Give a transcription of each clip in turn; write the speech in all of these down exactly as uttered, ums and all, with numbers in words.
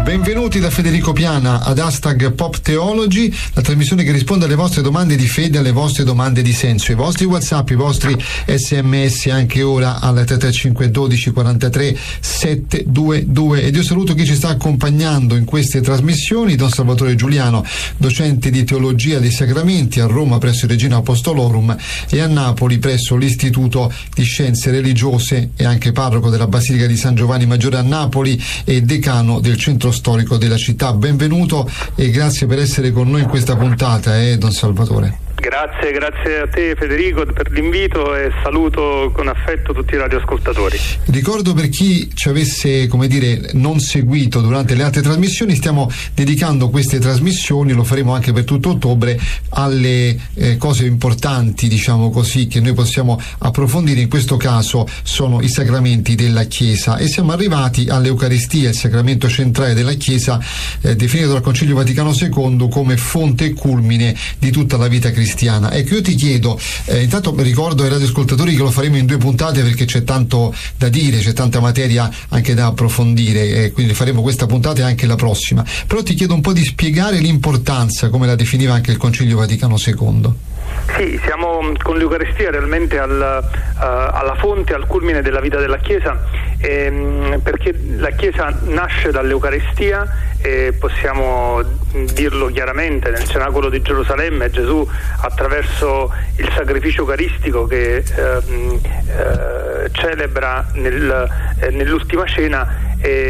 Benvenuti da Federico Piana ad Hashtag Pop Theology, la trasmissione che risponde alle vostre domande di fede, alle vostre domande di senso, i vostri WhatsApp, i vostri sms anche ora al tre tre cinque uno due quattro tre sette due due. Ed io saluto chi ci sta accompagnando in queste trasmissioni: Don Salvatore Giuliano, docente di teologia dei sacramenti a Roma presso il Regina Apostolorum e a Napoli presso l'Istituto di Scienze Religiose, e anche parroco della Basilica di San Giovanni Maggiore a Napoli e decano del centro storico della città. Benvenuto e grazie per essere con noi in questa puntata, eh, Don Salvatore. Grazie, grazie a te Federico per l'invito e saluto con affetto tutti i radioascoltatori. Ricordo per chi ci avesse, come dire, non seguito durante le altre trasmissioni, stiamo dedicando queste trasmissioni, lo faremo anche per tutto ottobre, alle eh, cose importanti, diciamo così, che noi possiamo approfondire. In questo caso sono i sacramenti della Chiesa e siamo arrivati all'Eucaristia, il sacramento centrale della Chiesa, eh, definito dal Concilio Vaticano secondo come fonte e culmine di tutta la vita cristiana. Ecco, io ti chiedo, eh, intanto ricordo ai radioascoltatori che lo faremo in due puntate perché c'è tanto da dire, c'è tanta materia anche da approfondire, eh, quindi faremo questa puntata e anche la prossima, però ti chiedo un po' di spiegare l'importanza, come la definiva anche il Concilio Vaticano secondo. Sì, siamo con l'Eucaristia realmente al, uh, alla fonte, al culmine della vita della Chiesa, ehm, perché la Chiesa nasce dall'Eucaristia e possiamo dirlo chiaramente: nel cenacolo di Gerusalemme Gesù, attraverso il sacrificio eucaristico che ehm, eh, celebra nel, eh, nell'ultima cena,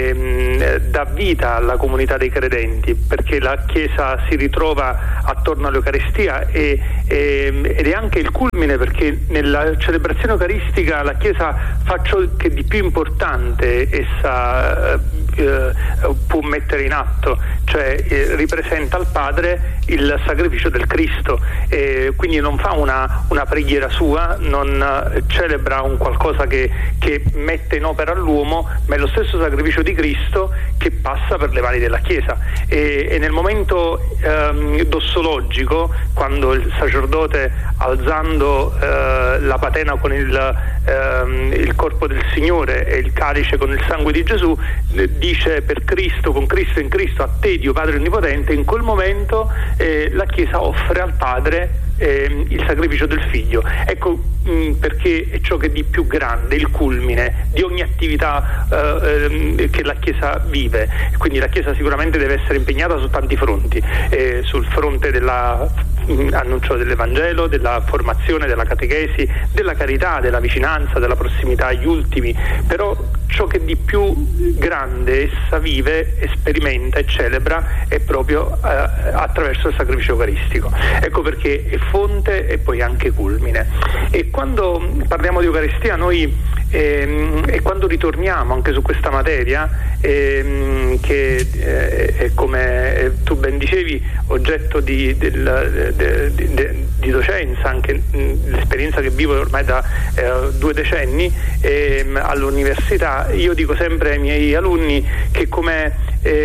E, dà vita alla comunità dei credenti, perché la Chiesa si ritrova attorno all'Eucaristia e, e, ed è anche il culmine, perché nella celebrazione eucaristica la Chiesa fa ciò che di più importante essa eh, può mettere in atto, cioè eh, ripresenta al Padre il sacrificio del Cristo, e quindi non fa una, una preghiera sua, non eh, celebra un qualcosa che, che mette in opera l'uomo, ma è lo stesso sacrificio di Cristo che passa per le mani della Chiesa, e, e nel momento ehm, dossologico, quando il sacerdote, alzando eh, la patena con il, ehm, il corpo del Signore e il calice con il sangue di Gesù, dice: per Cristo, con Cristo, in Cristo, a te Dio Padre Onnipotente. In quel momento eh, la Chiesa offre al Padre eh, il sacrificio del Figlio. Ecco mh, perché è ciò che è di più grande, il culmine di ogni attività eh, che la Chiesa vive. Quindi la Chiesa sicuramente deve essere impegnata su tanti fronti, eh, sul fronte dell'annuncio dell'Evangelo, della formazione, della catechesi, della carità, della vicinanza, della prossimità agli ultimi, però ciò che di più grande essa vive, sperimenta e celebra è proprio eh, attraverso il sacrificio eucaristico. Ecco perché è fonte e poi anche culmine. E quando parliamo di Eucaristia noi ehm, e quando ritorniamo anche su questa materia, ehm, che eh, è, come tu ben dicevi, oggetto di, del, de, de, de, di docenza, anche mh, l'esperienza che vivo ormai da eh, due decenni ehm, all'università, io dico sempre ai miei alunni che come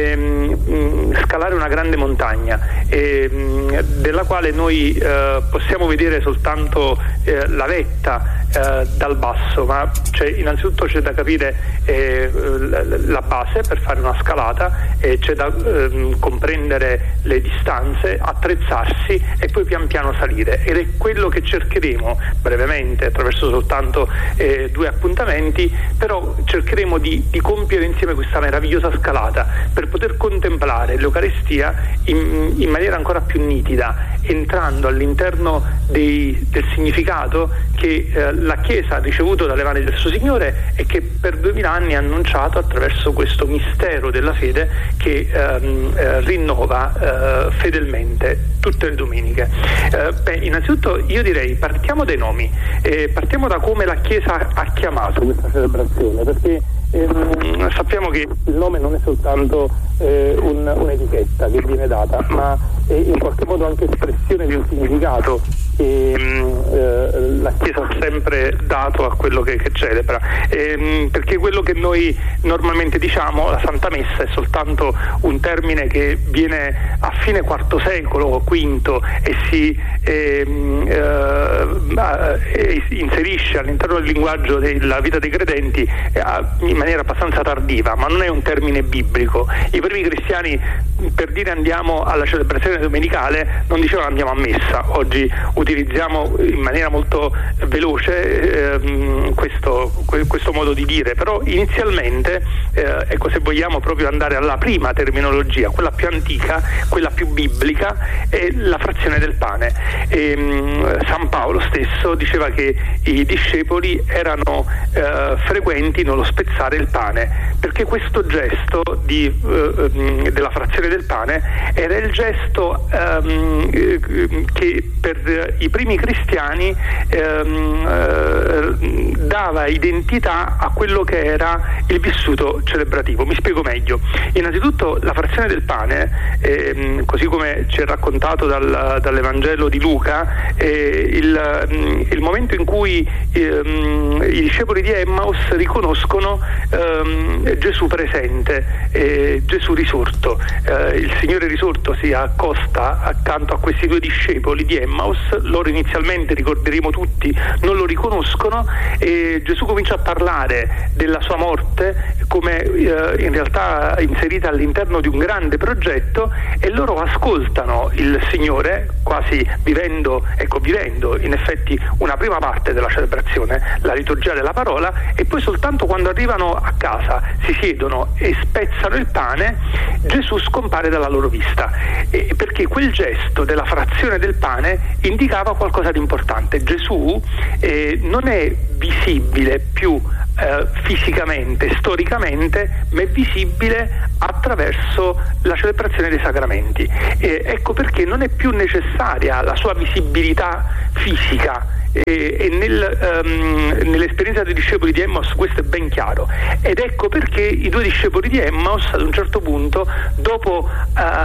ehm, scalare una grande montagna ehm, della quale noi eh, possiamo vedere soltanto eh, la vetta eh, dal basso, ma c'è, innanzitutto c'è da capire eh, la base per fare una scalata, e c'è da eh, comprendere le distanze, attrezzarsi e poi pian piano salire, ed è quello che cercheremo brevemente attraverso soltanto eh, due appuntamenti, però cercheremo di, di compiere insieme questa meravigliosa scalata per poter contemplare l'Eucaristia in, in maniera ancora più nitida, entrando all'interno dei, del significato che eh, la Chiesa ha ricevuto dalle mani del suo Signore e che per duemila anni ha annunciato attraverso questo mistero della fede che ehm, eh, rinnova eh, fedelmente tutte le domeniche. Eh, beh, innanzitutto io direi partiamo dai nomi, eh, partiamo da come la Chiesa ha chiamato questa celebrazione, perché ehm, sappiamo che il nome non è soltanto eh, un, un'etichetta che viene data, ma è in qualche modo anche espressione di un significato che eh, la Chiesa ha sempre dato a quello che, che celebra, eh, perché quello che noi normalmente diciamo, la Santa Messa, è soltanto un termine che viene a fine quarto secolo, quinto, e si eh, eh, inserisce all'interno del linguaggio della vita dei credenti eh, in maniera abbastanza tardiva, ma non è un termine biblico. I primi cristiani, per dire andiamo alla celebrazione domenicale, non dicevano andiamo a messa. Oggi utilizziamo in maniera molto veloce eh, questo, questo modo di dire, però inizialmente eh, ecco, se vogliamo proprio andare alla prima terminologia, quella più antica, quella più biblica, è la frazione del pane. E, mh, San Paolo stesso diceva che i discepoli erano eh, frequenti nello spezzare il pane, perché questo gesto di, eh, della frazione del pane era il gesto ehm, che per i primi cristiani ehm, eh, dava identità a quello che era il vissuto celebrativo. Mi spiego meglio. Innanzitutto la frazione del pane, ehm, così come ci è raccontato dal, dall'Evangelo di Luca, eh, il, il momento in cui ehm, i discepoli di Emmaus riconoscono ehm, Gesù presente, eh, Gesù risorto. Eh, il Signore risorto si accosta accanto a questi due discepoli di Emmaus, loro inizialmente, ricorderemo tutti, non lo riconoscono, e Gesù comincia a parlare della sua morte come eh, in realtà inserita all'interno di un grande progetto, e loro ascoltano il Signore quasi vivendo, ecco, vivendo in effetti una prima parte della celebrazione, la liturgia della parola, e poi soltanto quando arrivano a casa, si siedono e spezzano il pane, Gesù scompare dalla loro vista, e perché quel gesto della frazione del pane indicava qualcosa di importante. Gesù eh, non è visibile più eh, fisicamente, storicamente, ma è visibile attraverso la celebrazione dei sacramenti. E ecco perché non è più necessaria la sua visibilità fisica. E, e nel, um, nell'esperienza dei discepoli di Emmaus questo è ben chiaro, ed ecco perché i due discepoli di Emmaus ad un certo punto, dopo uh,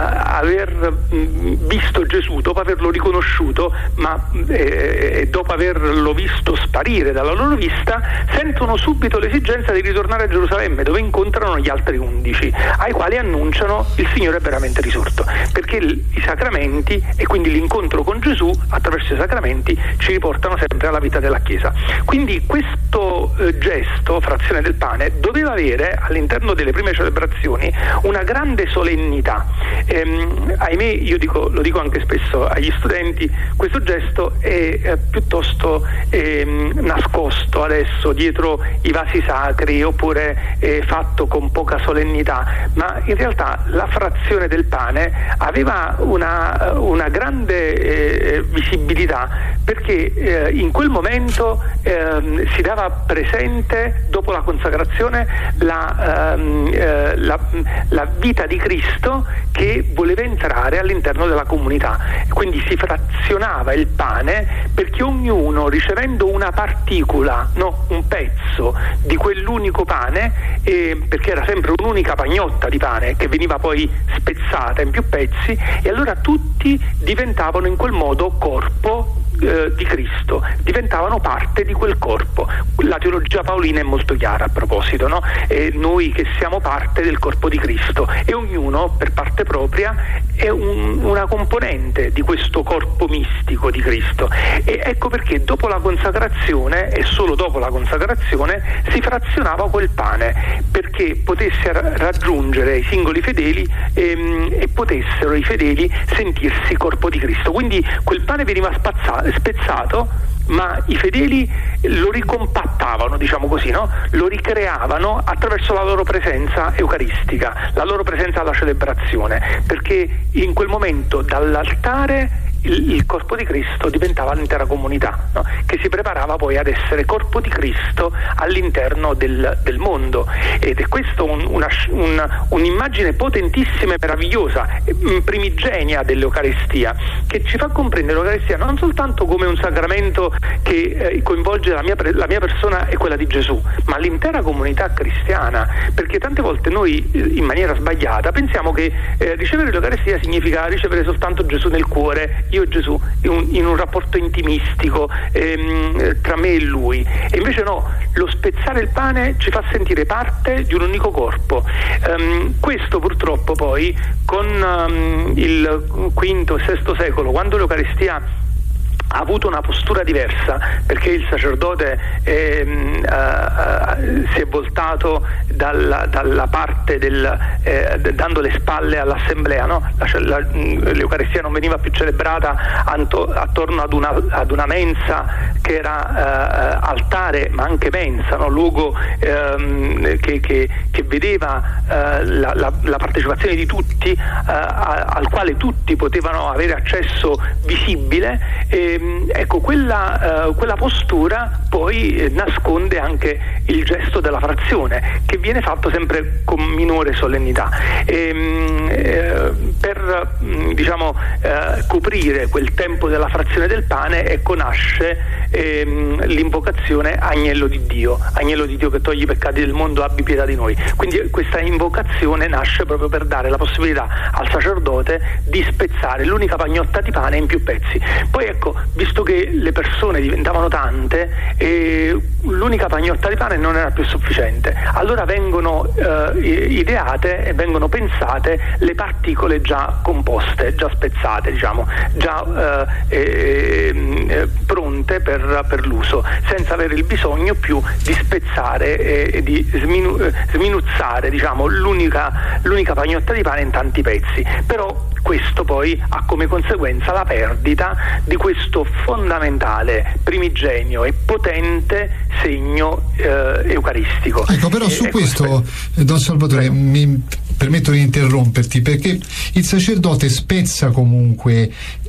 aver mh, visto Gesù, dopo averlo riconosciuto, ma eh, dopo averlo visto sparire dalla loro vista, sentono subito l'esigenza di ritornare a Gerusalemme, dove incontrano gli altri undici, ai quali annunciano il Signore è veramente risorto, perché il, i sacramenti, e quindi l'incontro con Gesù attraverso i sacramenti, ci riportano sempre alla vita della Chiesa. Quindi questo eh, gesto, frazione del pane, doveva avere all'interno delle prime celebrazioni una grande solennità. Ehm, ahimè, io dico, lo dico anche spesso agli studenti, questo gesto è eh, piuttosto ehm, nascosto adesso dietro i vasi sacri, oppure eh, fatto con poca solennità, ma in realtà la frazione del pane aveva una, una grande eh, visibilità, perché eh, in quel momento ehm, si dava presente, dopo la consacrazione, la, ehm, eh, la, la vita di Cristo che voleva entrare all'interno della comunità. Quindi si frazionava il pane, perché ognuno, ricevendo una particola, no, un pezzo di quell'unico pane, eh, perché era sempre un'unica pagnotta di pane che veniva poi spezzata in più pezzi, e allora tutti diventavano in quel modo corpo eh, di Cristo, diventavano parte di quel corpo. La teologia paolina è molto chiara a proposito, no? E noi che siamo parte del corpo di Cristo, e ognuno per parte propria è un, una componente di questo corpo mistico di Cristo. E ecco perché dopo la consacrazione, e solo dopo la consacrazione, si frazionava quel pane, perché potesse raggiungere i singoli fedeli ehm, e potessero i fedeli sentirsi corpo di Cristo. Quindi quel pane veniva spazzato, spezzato, ma i fedeli lo ricompattavano, diciamo così, no? Lo ricreavano attraverso la loro presenza eucaristica, la loro presenza alla celebrazione, perché in quel momento dall'altare il, il corpo di Cristo diventava l'intera comunità, no? Che si preparava poi ad essere corpo di Cristo all'interno del, del mondo, ed è questo un, una, un, un'immagine potentissima e meravigliosa, primigenia dell'Eucaristia, che ci fa comprendere l'Eucaristia non soltanto come un sacramento che eh, coinvolge la mia, la mia persona e quella di Gesù, ma l'intera comunità cristiana, perché tante volte noi in maniera sbagliata pensiamo che eh, ricevere l'Eucaristia significa ricevere soltanto Gesù nel cuore, io e Gesù in un, in un rapporto intimistico ehm, tra me e lui, e invece no, lo spezzare il pane ci fa sentire parte di un unico corpo. Um, questo purtroppo poi con um, il quinto e sesto secolo, quando l'Eucaristia ha avuto una postura diversa, perché il sacerdote ehm, uh, si è voltato dalla, dalla parte del eh, dando le spalle all'assemblea, no? la, la, l'Eucaristia non veniva più celebrata anto, attorno ad una, ad una mensa che era uh, altare ma anche mensa, no? Luogo ehm, che, che, che vedeva uh, la, la, la partecipazione di tutti, uh, a, al quale tutti potevano avere accesso visibile. E, ecco, quella, uh, quella postura poi eh, nasconde anche il gesto della frazione, che viene fatto sempre con minore solennità, e, eh, per diciamo eh, coprire quel tempo della frazione del pane. Ecco, nasce eh, l'invocazione Agnello di Dio, Agnello di Dio che toglie i peccati del mondo, abbi pietà di noi. Quindi questa invocazione nasce proprio per dare la possibilità al sacerdote di spezzare l'unica pagnotta di pane in più pezzi. Poi ecco, visto che le persone diventavano tante, eh, l'unica pagnotta di pane non era più sufficiente, allora vengono eh, ideate e vengono pensate le particole già composte, già spezzate, diciamo, già eh, eh, pronte per, per l'uso, senza avere il bisogno più di spezzare e di sminu- sminuzzare, diciamo, l'unica, l'unica pagnotta di pane in tanti pezzi. Però questo poi ha come conseguenza la perdita di questo fondamentale, primigenio e potente segno eh, eucaristico. Ecco, però su eh, questo, questo, Don Salvatore, prego. Mi permetto di interromperti, perché il sacerdote spezza comunque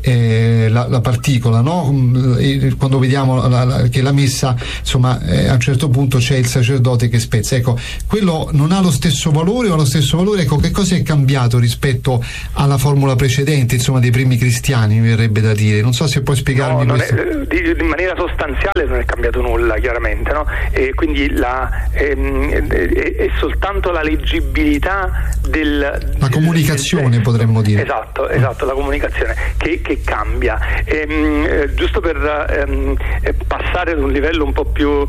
eh, la, la particola, no? Quando vediamo la, la, che la messa, insomma, eh, a un certo punto c'è il sacerdote che spezza. Ecco, quello non ha lo stesso valore o ha lo stesso valore? Ecco, che cosa è cambiato rispetto alla formula precedente, insomma, dei primi cristiani, mi verrebbe da dire. Non so se puoi spiegarmi no, questo. È, di, in maniera sostanziale non è cambiato nulla, chiaramente, no? E quindi la, ehm, è, è soltanto la leggibilità del la comunicazione, del potremmo dire. Esatto, esatto, la comunicazione che, che cambia. Ehm, eh, giusto per ehm, passare ad un livello un po' più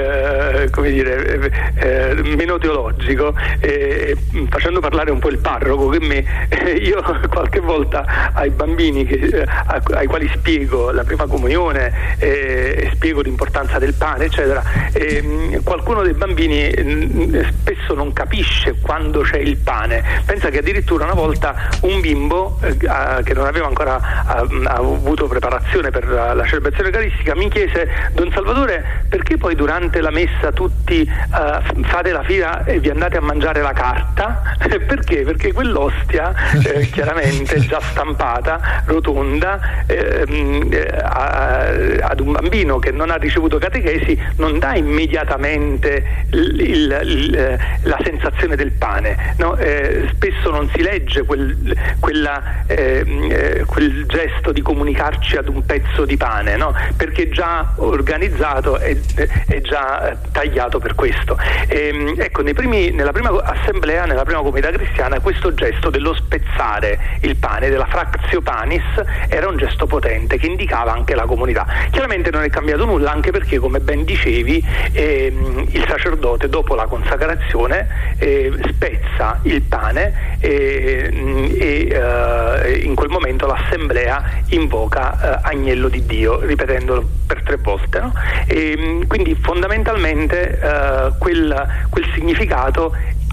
eh, come dire eh, meno teologico, eh, facendo parlare un po' il parroco, che me eh, io qualche volta ai bambini che, eh, ai quali spiego la prima comunione eh, e spiego l'importanza del pane, eccetera, eh, qualcuno dei bambini eh, spesso non capisce quando c'è il pane. Pensa che addirittura una volta un bimbo eh, che non aveva ancora eh, avuto preparazione per la, la celebrazione eucaristica mi chiese: Don Salvatore, perché poi durante la messa tutti eh, fate la fila e vi andate a mangiare la carta? Perché? Perché quell'ostia eh, chiaramente già stampata, rotonda, eh, eh, a, ad un bambino che non ha ricevuto catechesi non dà immediatamente il, il, il, la sensazione del pane, no? Eh, spesso non si legge quel, quella, eh, quel gesto di comunicarci ad un pezzo di pane, no? Perché è già organizzato e è già tagliato per questo. E, ecco, nei primi, nella prima assemblea, nella prima comunità cristiana, questo gesto dello spezzare il pane, della fractio panis, era un gesto potente che indicava anche la comunità. Chiaramente non è cambiato nulla, anche perché, come ben dicevi, ehm, il sacerdote dopo la consacrazione eh, spezza il pane e, e eh, in quel momento l'assemblea invoca eh, Agnello di Dio, ripetendolo per tre volte, no? E quindi fondamentalmente eh, quel, quel significato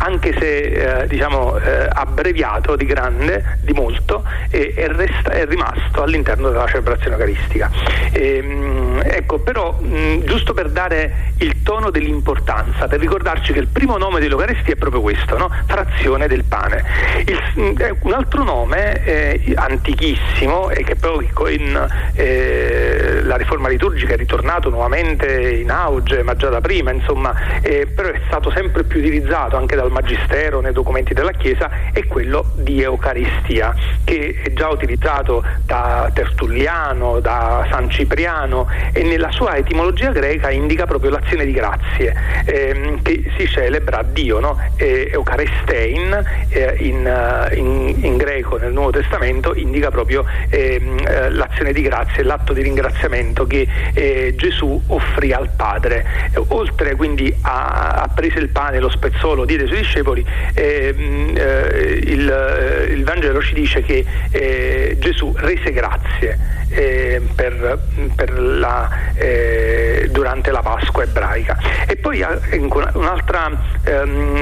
anche se eh, diciamo eh, abbreviato di grande, di molto, e è, resta, è rimasto all'interno della celebrazione eucaristica. E, mh, ecco, però mh, giusto per dare il tono dell'importanza, per ricordarci che il primo nome dell'Eucaristia è proprio questo, no? Frazione del pane. Il, eh, un altro nome eh, antichissimo, e che poi in eh, la riforma liturgica è ritornato nuovamente in auge, ma già da prima, insomma, eh, però è stato sempre più utilizzato anche dal Magistero nei documenti della Chiesa, è quello di Eucaristia, che è già utilizzato da Tertulliano, da San Cipriano, e nella sua etimologia greca indica proprio l'azione di grazie ehm, che si celebra a Dio, no? eh, Eucharistein eh, in, in, in greco nel Nuovo Testamento indica proprio ehm, l'azione di grazie, l'atto di ringraziamento che eh, Gesù offrì al Padre. Eh, oltre quindi a, a prese il pane, lo spezzò, lo diede ai suoi discepoli, ehm, eh, il, eh, il Vangelo ci dice che eh, Gesù rese grazie Eh, per, per la, eh, durante la Pasqua ebraica. E poi un'altra ehm,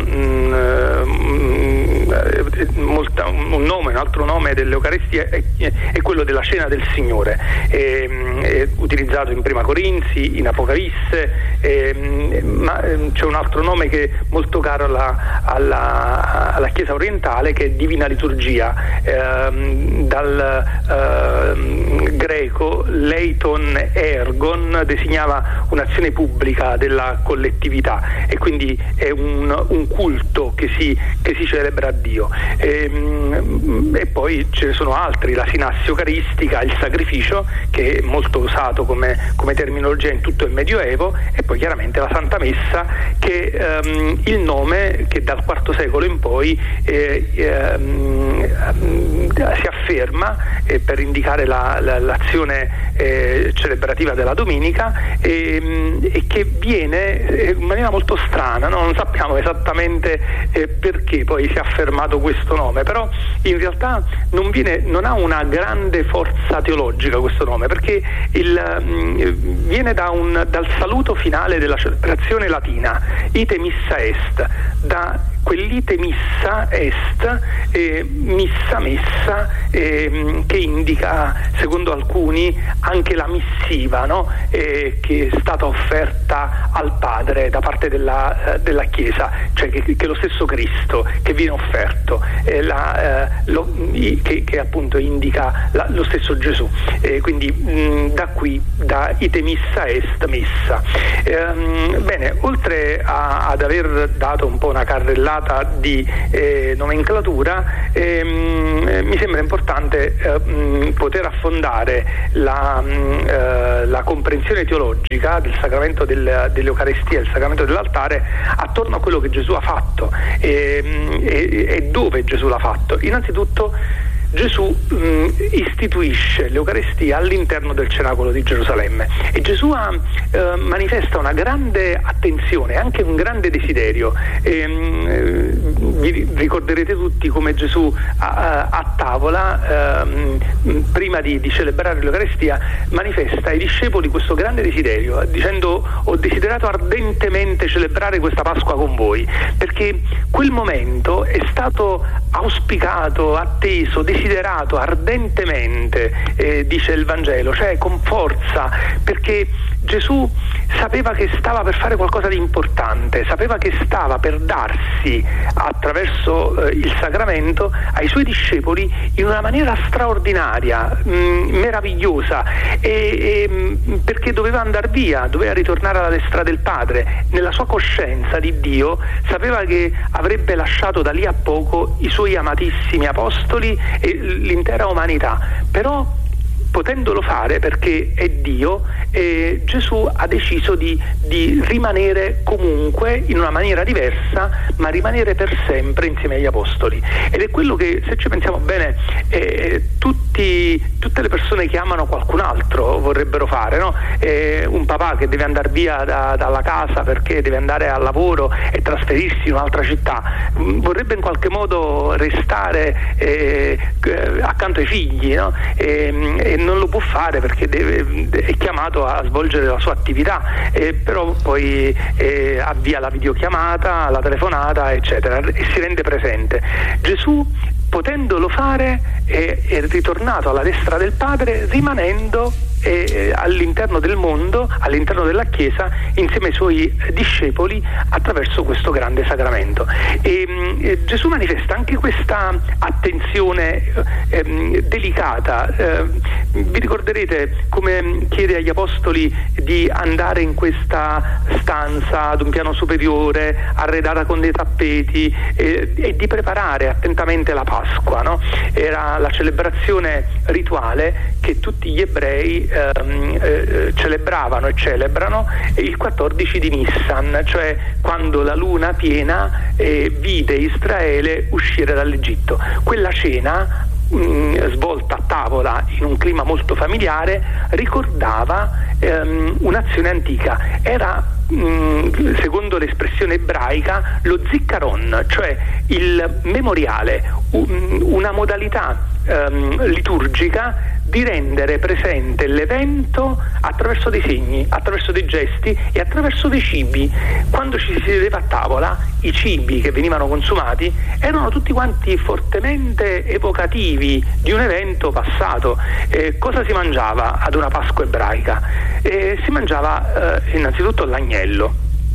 eh, molta, un nome, un altro nome dell'Eucaristia è, è quello della cena del Signore, è, è utilizzato in Prima Corinzi, in Apocalisse, è, ma c'è un altro nome che è molto caro alla, alla, alla Chiesa orientale, che è Divina Liturgia, ehm, dal ehm, greco leiton ergon designava un'azione pubblica della collettività, e quindi è un, un culto che si, che si celebra a Dio. E, e poi ce ne sono altri, la sinassi eucaristica, il sacrificio, che è molto usato come, come terminologia in tutto il Medioevo, e poi chiaramente la Santa Messa, che è um, il nome che dal quarto secolo in poi eh, eh, si afferma eh, per indicare la La, l'azione eh, celebrativa della domenica, e, e che viene eh, in maniera molto strana, no? Non sappiamo esattamente eh, perché poi si è affermato questo nome, però in realtà non, viene, non ha una grande forza teologica questo nome, perché il, mh, viene da un, dal saluto finale della celebrazione latina, ite missa est, da quell'ite missa est, eh, missa messa, eh, che indica, secondo alcuni, anche la missiva, no? eh, che è stata offerta al Padre da parte della, eh, della Chiesa, cioè che, che lo stesso Cristo che viene offerto, eh, la, eh, lo, che, che appunto indica la, lo stesso Gesù. Eh, quindi mh, da qui, da ite missa est, messa. Eh, bene, oltre a, ad aver dato un po' una carrellata di eh, nomenclatura, ehm, mi sembra importante eh, mh, poter affondare la, mh, eh, la comprensione teologica del sacramento del, dell'Eucaristia, il sacramento dell'altare, attorno a quello che Gesù ha fatto e, e, e dove Gesù l'ha fatto. Innanzitutto Gesù mh, istituisce l'Eucaristia all'interno del cenacolo di Gerusalemme, e Gesù ha, eh, manifesta una grande attenzione, anche un grande desiderio. E, mh, vi ricorderete tutti come Gesù a, a tavola, eh, prima di, di celebrare l'Eucaristia, manifesta ai discepoli questo grande desiderio, dicendo: ho desiderato ardentemente celebrare questa Pasqua con voi, perché quel momento è stato auspicato, atteso, desiderato ardentemente, eh, dice il Vangelo, cioè con forza, perché Gesù sapeva che stava per fare qualcosa di importante, sapeva che stava per darsi attraverso eh, il sacramento ai suoi discepoli in una maniera straordinaria, mh, meravigliosa, e, e, perché doveva andare via, doveva ritornare alla destra del Padre. Nella sua coscienza di Dio sapeva che avrebbe lasciato da lì a poco i suoi amatissimi apostoli e l'intera umanità, però potendolo fare perché è Dio, eh, Gesù ha deciso di, di rimanere comunque in una maniera diversa, ma rimanere per sempre insieme agli apostoli. Ed è quello che, se ci pensiamo bene, eh, tutti, tutte le persone che amano qualcun altro vorrebbero fare, no? Eh, un papà che deve andare via da, dalla casa perché deve andare al lavoro e trasferirsi in un'altra città, vorrebbe in qualche modo restare eh, accanto ai figli, no? E, e non lo può fare perché deve, è chiamato a svolgere la sua attività, eh, però poi eh, avvia la videochiamata, la telefonata, eccetera, e si rende presente. Gesù, potendolo fare, è, è ritornato alla destra del Padre, rimanendo eh, all'interno del mondo, all'interno della Chiesa, insieme ai suoi discepoli, attraverso questo grande sacramento. E, eh, Gesù manifesta anche questa attenzione eh, delicata. Eh, vi ricorderete come chiede agli apostoli di andare in questa stanza ad un piano superiore, arredata con dei tappeti, eh, e di preparare attentamente la Pasqua, no? Era la celebrazione rituale che tutti gli ebrei ehm, eh, celebravano e celebrano il quattordici di Nissan, cioè quando la luna piena eh, vide Israele uscire dall'Egitto. Quella cena, mh, svolta a tavola in un clima molto familiare, ricordava ehm, un'azione antica. Era, secondo l'espressione ebraica, lo zikaron, cioè il memoriale, una modalità um, liturgica di rendere presente l'evento attraverso dei segni, attraverso dei gesti e attraverso dei cibi. Quando ci si sedeva a tavola, i cibi che venivano consumati erano tutti quanti fortemente evocativi di un evento passato. Eh, cosa si mangiava ad una Pasqua ebraica? Eh, si mangiava eh, innanzitutto l'agnello,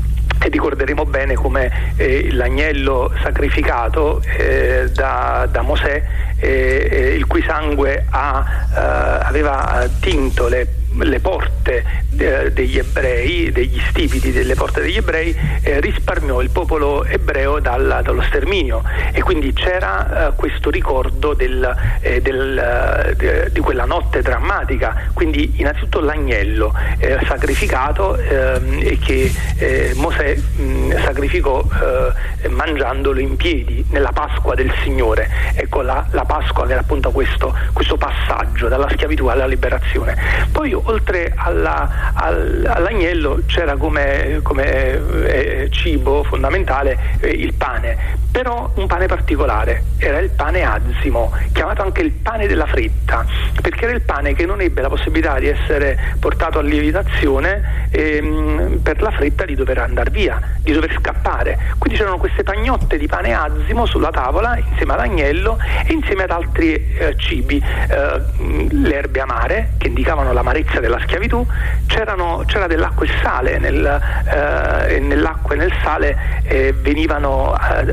e ricorderemo bene come eh, l'agnello sacrificato eh, da, da Mosè, eh, eh, il cui sangue ha, eh, aveva tinto le, le porte eh, degli ebrei, degli stipiti delle porte degli ebrei, eh, risparmiò il popolo ebreo dal, dallo sterminio, e quindi c'era eh, questo ricordo del, eh, del, de, di quella notte drammatica. Quindi innanzitutto l'agnello eh, sacrificato eh, e che eh, Mosè mh, sacrificò eh, mangiandolo in piedi nella Pasqua del Signore. Ecco, la, la Pasqua che era appunto questo, questo passaggio dalla schiavitù alla liberazione. Poi oltre alla, al, all'agnello c'era come, come eh, cibo fondamentale eh, il pane, però un pane particolare, era il pane azimo, chiamato anche il pane della fretta, perché era il pane che non ebbe la possibilità di essere portato a lievitazione ehm, per la fretta di dover andare via, di dover scappare. Quindi c'erano queste pagnotte di pane azimo sulla tavola insieme all'agnello e insieme ad altri eh, cibi, eh, le erbe amare che indicavano l'amarezza della schiavitù. C'erano, c'era dell'acqua e sale, nel, eh, nell'acqua e nel sale eh, venivano eh,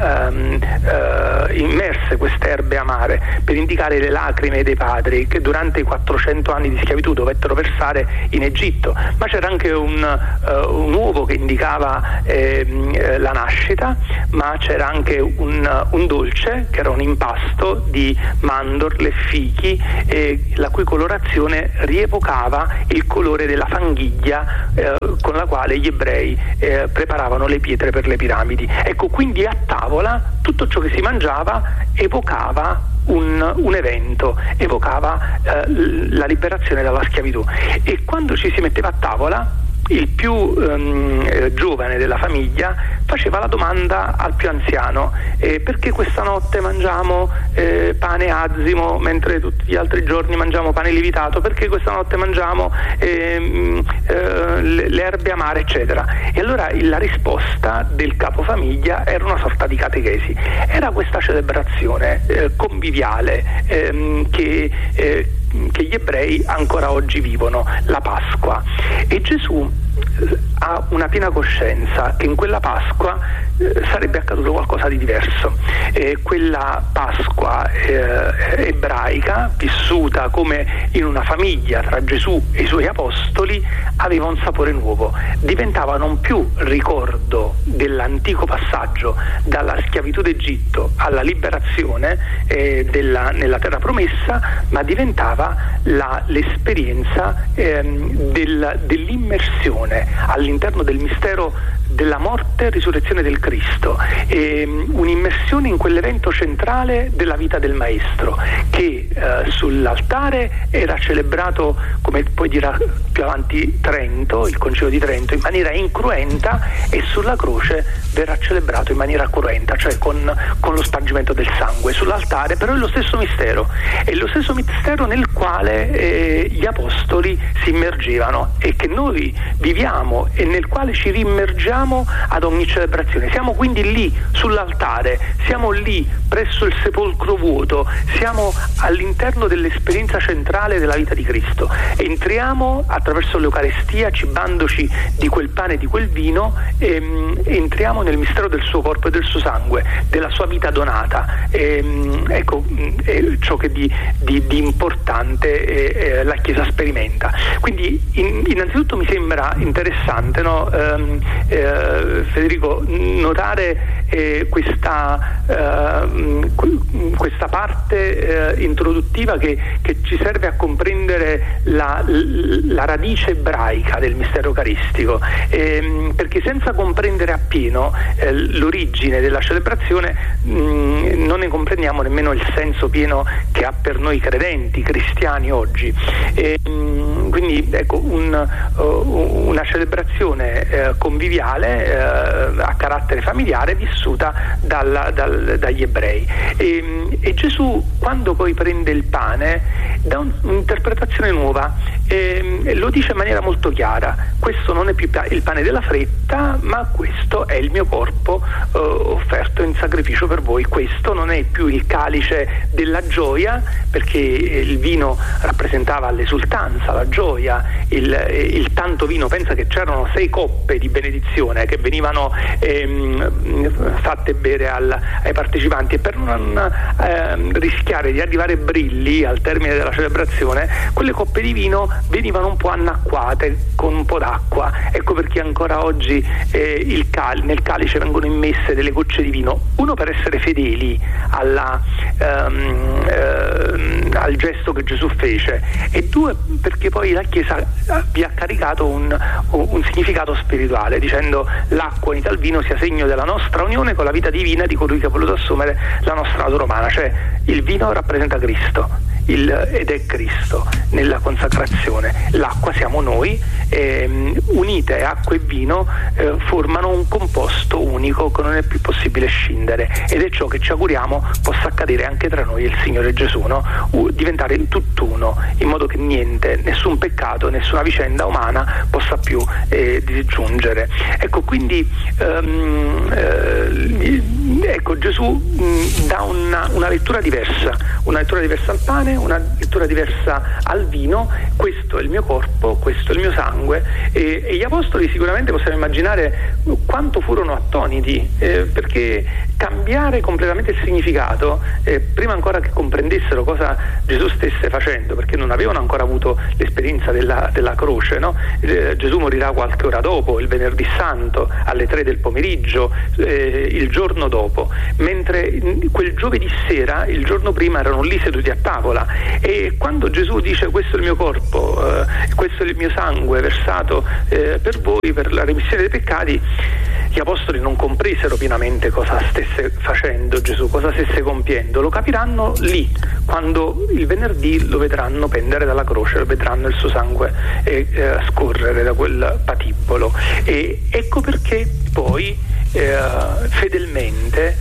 eh, immerse queste erbe amare per indicare le lacrime dei padri che durante i quattrocento anni di schiavitù dovettero versare in Egitto. Ma c'era anche un, uh, un uovo che indicava eh, la nascita, ma c'era anche un, un dolce che era un impasto di mandorle, fichi, eh, la cui colorazione rievocava il colore della fanghiglia eh, con la quale gli ebrei eh, preparavano le pietre per le piramidi. Ecco, quindi a tavola tutto ciò che si mangiava evocava un, un evento, evocava eh, la liberazione dalla schiavitù. E quando ci si metteva a tavola, il più um, giovane della famiglia faceva la domanda al più anziano: eh, perché questa notte mangiamo eh, pane azimo mentre tutti gli altri giorni mangiamo pane lievitato? Perché questa notte mangiamo eh, eh, le, le erbe amare, eccetera? E allora la risposta del capofamiglia era una sorta di catechesi, era questa celebrazione eh, conviviale ehm, che eh, che gli ebrei ancora oggi vivono, la Pasqua. E Gesù ha una piena coscienza che in quella Pasqua eh, sarebbe accaduto qualcosa di diverso. Eh, quella Pasqua eh, ebraica, vissuta come in una famiglia tra Gesù e i suoi apostoli, aveva un sapore nuovo, diventava non più ricordo dell'antico passaggio dalla schiavitù d'Egitto alla liberazione eh, della, nella terra promessa, ma diventava la, l'esperienza ehm, del, dell'immersione all'interno del mistero della morte e risurrezione del Cristo, e un'immersione in quell'evento centrale della vita del Maestro, che eh, sull'altare era celebrato, come poi dirà più avanti Trento, il Concilio di Trento, in maniera incruenta, e sulla croce verrà celebrato in maniera cruenta, cioè con, con lo spargimento del sangue sull'altare. Però è lo stesso mistero, è lo stesso mistero nel quale eh, gli apostoli si immergevano e che noi viviamo e nel quale ci rimmergiamo ad ogni celebrazione. Siamo quindi lì sull'altare, siamo lì presso il sepolcro vuoto, siamo all'interno dell'esperienza centrale della vita di Cristo. Entriamo attraverso l'Eucarestia, cibandoci di quel pane e di quel vino, e, e entriamo nel mistero del suo corpo e del suo sangue, della sua vita donata. E, ecco è ciò che di, di, di importante eh, eh, la Chiesa sperimenta. Quindi in, innanzitutto mi sembra interessante, no, ehm, eh, Federico, notare eh, questa, eh, questa parte eh, introduttiva che, che ci serve a comprendere la, la radice ebraica del mistero eucaristico, ehm, perché senza comprendere appieno eh, l'origine della celebrazione mh, non ne comprendiamo nemmeno il senso pieno che ha per noi credenti cristiani oggi. E, mh, quindi ecco un, uh, una celebrazione eh, conviviale eh, a carattere familiare vissuta dalla, dal, dagli ebrei, e, e Gesù, quando poi prende il pane, dà un, un'interpretazione nuova, e, e lo dice in maniera molto chiara: questo non è più il pane della fretta, ma questo è il mio corpo eh, offerto in sacrificio per voi. Questo non è più il calice della gioia, perché il vino rappresentava l'esultanza, la gioia, il, il tanto vino. Pensa che c'erano sei coppe di benedizione che venivano ehm, fatte bere al, ai partecipanti, e per non ehm, rischiare di arrivare brilli al termine della celebrazione, quelle coppe di vino venivano un po' annacquate con un po' d'acqua. Ecco perché ancora oggi eh, il cal- nel calice vengono immesse delle gocce di vino, uno per essere fedeli alla, ehm, ehm, al gesto che Gesù fece, e due perché poi la Chiesa vi ha caricato un, un significato spirituale, dicendo: l'acqua unita al vino sia segno della nostra unione con la vita divina di colui che ha voluto assumere la nostra natura umana. Cioè il vino rappresenta Cristo, il, ed è Cristo nella consacrazione. L'acqua siamo noi, ehm, unite acqua e vino eh, formano un composto unico che non è più possibile scindere, ed è ciò che ci auguriamo possa accadere anche tra noi e il Signore Gesù, no? U- diventare tutt'uno, in modo che niente, nessun peccato, nessuna vicenda umana possa più eh, disgiungere. Ecco, quindi ehm, eh, ecco Gesù mh, dà una, una lettura diversa, una lettura diversa al pane, una lettura diversa al vino. Questo è il mio corpo, questo è il mio sangue, e, e gli apostoli sicuramente possiamo immaginare quanto furono attoniti, eh, perché cambiare completamente il significato, eh, prima ancora che comprendessero cosa Gesù stesse facendo, perché non avevano ancora avuto l'esperienza della, della croce, no? eh, Gesù morirà qualche ora dopo, il venerdì santo alle tre del pomeriggio, eh, il giorno dopo, mentre quel giovedì sera, il giorno prima, erano lì seduti a tavola. E quando Gesù dice: questo è il mio corpo, eh, questo è il mio sangue versato eh, per voi, per la remissione dei peccati, gli apostoli non compresero pienamente cosa stesse facendo Gesù, cosa stesse compiendo. Lo capiranno lì, quando il venerdì lo vedranno pendere dalla croce, lo vedranno il suo sangue eh, eh, scorrere da quel patibolo. E ecco perché poi eh, fedelmente,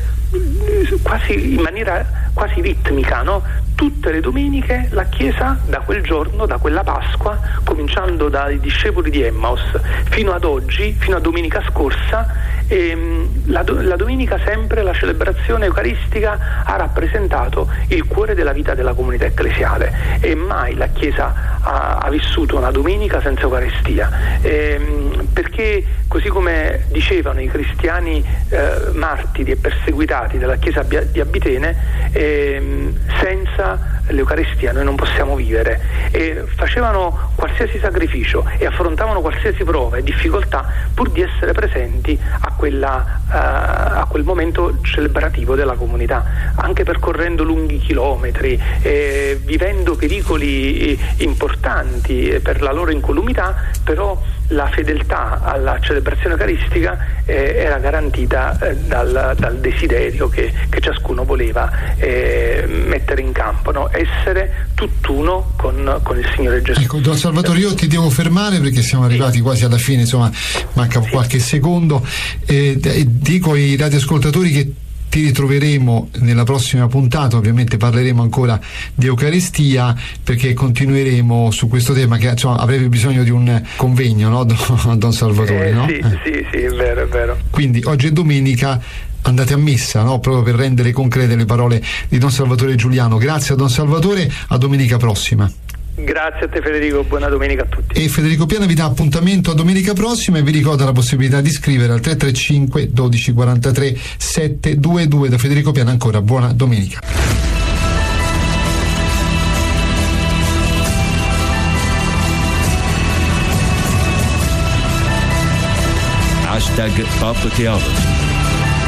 quasi in maniera quasi ritmica, no? Tutte le domeniche la Chiesa, da quel giorno, da quella Pasqua, cominciando dai discepoli di Emmaus fino ad oggi, fino a domenica scorsa, ehm, la, do- la domenica sempre la celebrazione eucaristica ha rappresentato il cuore della vita della comunità ecclesiale, e mai la Chiesa ha, ha vissuto una domenica senza Eucaristia, ehm, perché così come dicevano i cristiani eh, martiri e perseguitati della Chiesa di Abitene, ehm, senza l'Eucaristia noi non possiamo vivere, e facevano qualsiasi sacrificio e affrontavano qualsiasi prova e difficoltà pur di essere presenti a, quella, uh, a quel momento celebrativo della comunità, anche percorrendo lunghi chilometri, eh, vivendo pericoli importanti per la loro incolumità, però la fedeltà alla celebrazione eucaristica eh, era garantita eh, dal, dal desiderio che, che ciascuno voleva eh, mettere in campo, no? Essere tutt'uno con, con il Signore Gesù. Ecco, Don Salvatore, io ti devo fermare perché siamo arrivati sì. quasi alla fine, insomma manca sì. qualche secondo. Eh, dico ai radioascoltatori che ti ritroveremo nella prossima puntata, ovviamente parleremo ancora di Eucaristia, perché continueremo su questo tema che insomma, avrebbe bisogno di un convegno, no, Don Salvatore? Eh, no? Sì, eh. sì, sì, è vero, è vero. Quindi oggi è domenica, andate a messa, no? Proprio per rendere concrete le parole di Don Salvatore Giuliano. Grazie a Don Salvatore, a domenica prossima. Grazie a te Federico, buona domenica a tutti. E Federico Piana vi dà appuntamento a domenica prossima e vi ricorda la possibilità di scrivere al tre tre cinque dodici quarantatré settecentoventidue. Da Federico Piana ancora buona domenica. Hashtag Pop Theology.